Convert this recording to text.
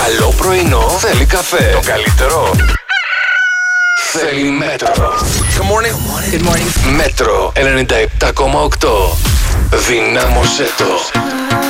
καλό πρωινό θέλει καφέ. Το καλύτερο θέλει Μέτρο. Good morning. Good morning. Μέτρο 97,8. Δυνάμωσέ το.